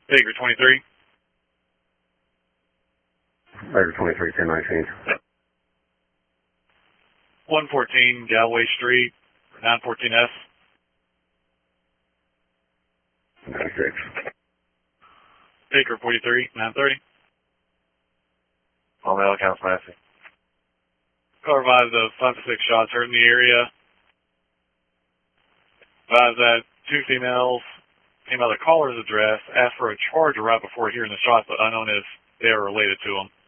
Baker 23. Baker 23, 1019. 114 Galway Street, 914S. 96. Baker 43, 930. Palmetto Counts Massey. Car advised of 5 to 6 shots heard in the area. Advised that 2 females came out of the caller's address, asked for a charger right before hearing the shots, but unknown if they are related to them.